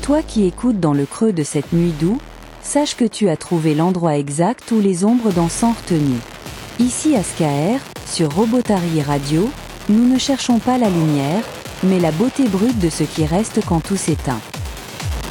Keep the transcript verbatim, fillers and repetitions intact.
Toi qui écoutes dans le creux de cette nuit douce, sache que tu as trouvé l'endroit exact où les ombres dansent sans retenue. Ici à Skaer, sur Robotari Radio, nous ne cherchons pas la lumière, mais la beauté brute de ce qui reste quand tout s'éteint.